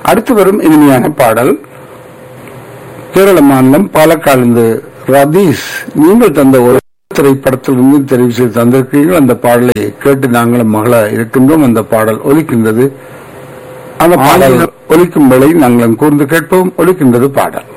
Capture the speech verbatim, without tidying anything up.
அடுத்து வரும் இனிமையான பாடல் கேரள மாநிலம் பாலக்காடு ரதீஷ் நீங்கள் தந்த ஒரு திரைப்படத்திலிருந்து தெரிவு செய்து தந்திருக்கிறீர்கள். அந்த பாடலை கேட்டு நாங்களும் மகள இருக்கின்றோம். அந்த பாடல் ஒலிக்கின்றது. அந்த பாடல் ஒலிக்கும் வேளை நாங்களும் கூர்ந்து கேட்போம். ஒலிக்கின்றது பாடல்.